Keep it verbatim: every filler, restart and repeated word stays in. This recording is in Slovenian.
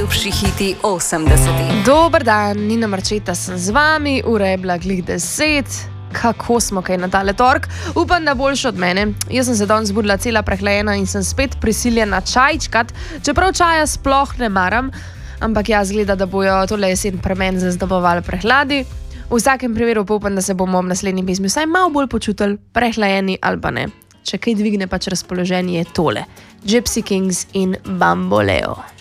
Najljubši hiti osemdesetih. Dober dan, Nina Marčeta sem z vami, ura je bila glih deset. Kako smo kaj na tale tork? Upam, da boljše od mene. Jaz sem se danes zbudila cela prehlajena in sem spet prisiljena čajčkat, čeprav čaja sploh ne maram, ampak jaz gleda, da bojo tole jesen premen zaznamovali prehladi. V vsakem primeru pa upam, da se bomo v naslednji pesmi vsaj malo bolj počutili prehlajeni ali pa ne. Če kaj dvigne pač razpoloženje je tole. Gypsy Kings in Bamboleo.